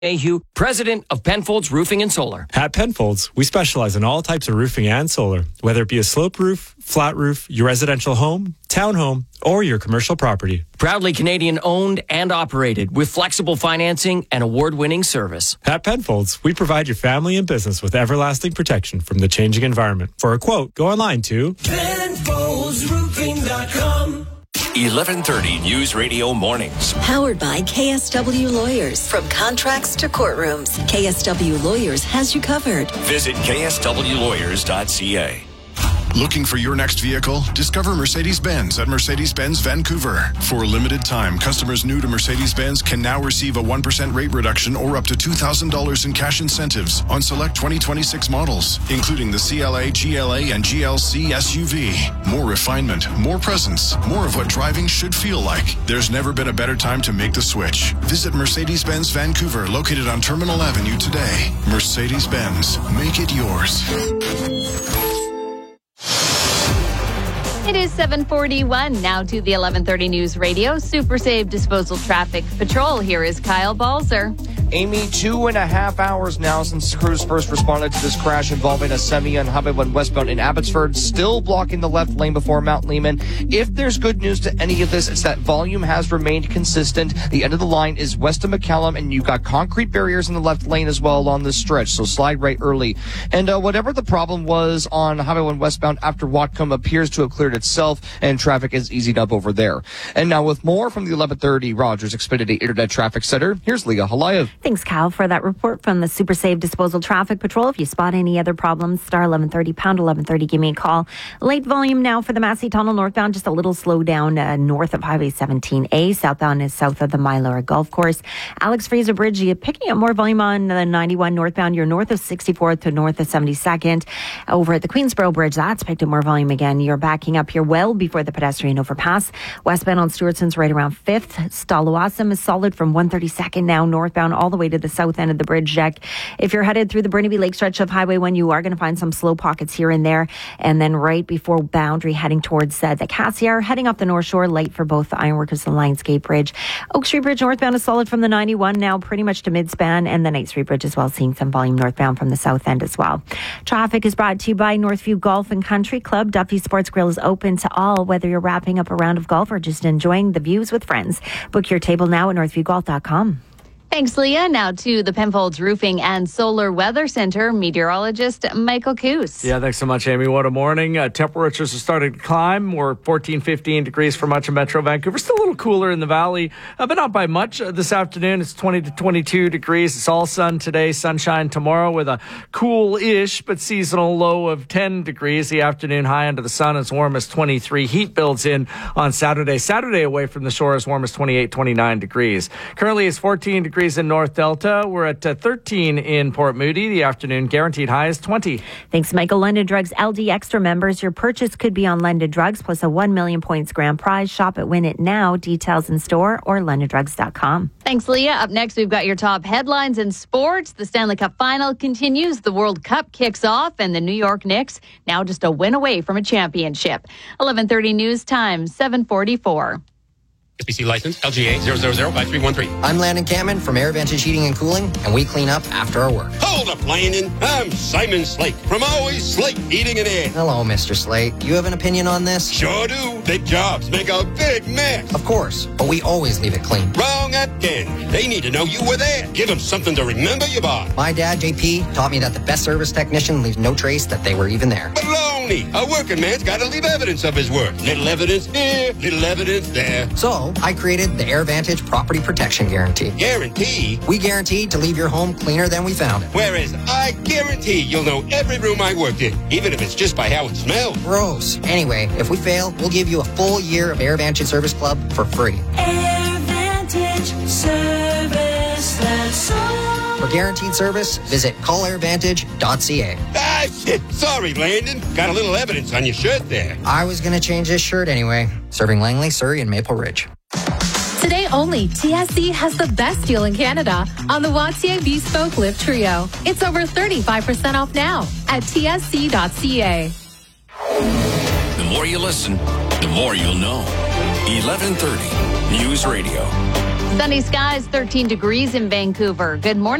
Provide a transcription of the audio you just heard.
Mayhew, president of Penfolds Roofing and Solar. At Penfolds, we specialize in all types of roofing and solar, whether it be a sloped roof, flat roof, your residential home, townhome, or your commercial property. Proudly Canadian owned and operated with flexible financing and award-winning service. At Penfolds, we provide your family and business with everlasting protection from the changing environment. For a quote, go online to PenfoldsRoofing.com. 1130 News Radio Mornings. Powered by KSW Lawyers. From contracts to courtrooms, KSW Lawyers has you covered. Visit kswlawyers.ca. Looking for your next vehicle? Discover Mercedes-Benz at Mercedes-Benz Vancouver. For a limited time, customers new to Mercedes-Benz can now receive a 1% rate reduction or up to $2,000 in cash incentives on select 2026 models, including the CLA, GLA, and GLC SUV. More refinement, more presence, more of what driving should feel like. There's never been a better time to make the switch. Visit Mercedes-Benz Vancouver, located on Terminal Avenue today. Mercedes-Benz, make it yours. It is 7:41 now to the 1130 News Radio Super Save Disposal Traffic Patrol. Here is Kyle Balzer. Amy, 2.5 hours now since crews first responded to this crash involving a semi on Highway 1 westbound in Abbotsford, still blocking the left lane before Mount Lehman. If there's good news to any of this, it's that volume has remained consistent. The end of the line is west of McCallum, and you've got concrete barriers in the left lane as well along this stretch, so slide right early. And whatever the problem was on Highway 1 westbound after Whatcom appears to have cleared itself, and traffic is easing up over there. And now with more from the 1130 Rogers Xfinity Internet Traffic Center, here's Leah Halayev. Thanks, Kyle, for that report from the Super Save Disposal Traffic Patrol. If you spot any other problems, star 1130, pound 1130, give me a call. Late volume now for the Massey Tunnel northbound, just a little slow down north of Highway 17A. Southbound is south of the Mylora Golf Course. Alex Fraser Bridge, you're picking up more volume on the 91 northbound. You're north of 64th to north of 72nd. Over at the Queensboro Bridge, that's picked up more volume again. You're backing up here well before the pedestrian overpass. Westbound on Stewartson's right around 5th. Stallawasam is solid from 132nd now northbound all the way to the south end of the bridge deck. If you're headed through the Burnaby Lake stretch of Highway 1, you are going to find some slow pockets here and there. And then right before Boundary, heading towards the Cassiar, heading up the North Shore, light for both the Ironworkers and Lionsgate Bridge. Oak Street Bridge northbound is solid from the 91 now pretty much to midspan, and the Knight Street Bridge as well, seeing some volume northbound from the south end as well. Traffic is brought to you by Northview Golf and Country Club. Duffy Sports Grill is open to all, whether you're wrapping up a round of golf or just enjoying the views with friends. Book your table now at northviewgolf.com. Thanks, Leah. Now to the Penfolds Roofing and Solar Weather Center, meteorologist Michael Coos. Yeah, thanks so much, Amy. What a morning. Temperatures are starting to climb. We're 14, 15 degrees for much of Metro Vancouver. Still a little cooler in the valley, but not by much. This afternoon, it's 20 to 22 degrees. It's all sun today, sunshine tomorrow with a cool-ish but seasonal low of 10 degrees. The afternoon high under the sun as warm as 23. Heat builds in on Saturday. Saturday away from the shore as warm as 28, 29 degrees. Currently, it's 14 degrees in North Delta. We're at 13 in Port Moody. The afternoon guaranteed high is 20. Thanks, Michael. London Drugs LD Extra members. Your purchase could be on London Drugs plus a 1 million points grand prize. Shop at Win It Now. Details in store or londondrugs.com. Thanks, Leah. Up next, we've got your top headlines in sports. The Stanley Cup final continues. The World Cup kicks off, and the New York Knicks now just a win away from a championship. 11:30 news time, 7:44. SBC license LGA 0005313. I'm Landon Cameron from AirVantage Heating and Cooling, and we clean up after our work. Hold up, Landon. I'm Simon Slate from Always Slate Heating and Air. Hello, Mr. Slate. You have an opinion on this? Sure do. Big jobs make a big mess. Of course, but we always leave it clean. Wrong again. They need to know you were there. Give them something to remember you by. My dad, JP, taught me that the best service technician leaves no trace that they were even there. Baloney. A working man's got to leave evidence of his work. Little evidence here, little evidence there. So, I created the AirVantage Property Protection Guarantee. Guarantee? We guarantee to leave your home cleaner than we found it. Whereas I guarantee you'll know every room I worked in, even if it's just by how it smells. Gross. Anyway, if we fail, we'll give you a full year of AirVantage Service Club for free. AirVantage Service, that's all. For guaranteed service, visit callairvantage.ca. Ah, shit. Sorry, Landon. Got a little evidence on your shirt there. I was going to change this shirt anyway. Serving Langley, Surrey, and Maple Ridge. Today only, TSC has the best deal in Canada on the Wattier Bespoke Lift Trio. It's over 35% off now at tsc.ca. The more you listen, the more you'll know. 1130 News Radio. Sunny skies, 13 degrees in Vancouver. Good morning.